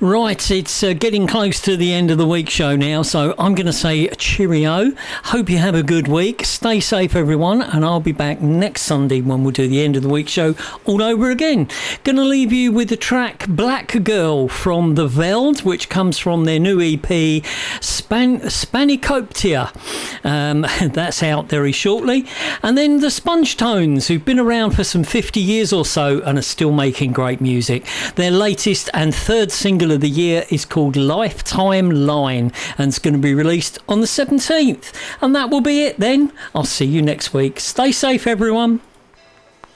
Right, it's getting close to the end of the week show now, so I'm going to say cheerio. Hope you have a good week. Stay safe, everyone, and I'll be back next Sunday when we'll do the end of the week show all over again. Going to leave you with the track Black Girl from The Veld, which comes from their new EP Spanakoptia. That's out very shortly. And then the Sponge Tones, who've been around for some 50 years or so and are still making great music. Their latest and third single of the year is called Lifetime Line, and it's going to be released on the 17th. And that will be it then. I'll see you next week. Stay safe, everyone.